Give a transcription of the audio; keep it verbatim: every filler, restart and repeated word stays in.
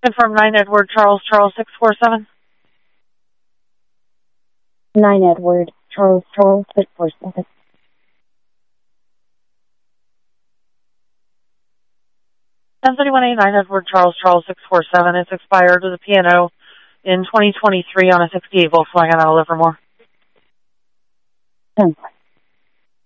Confirm nine Edward Charles Charles six four seven. nine Edward Charles Charles six four seven. ten thirty-one A nine Edward Charles Charles six four seven. It's expired to the P and O in twenty twenty-three on a sixty-eight Volkswagen out of Livermore. ten.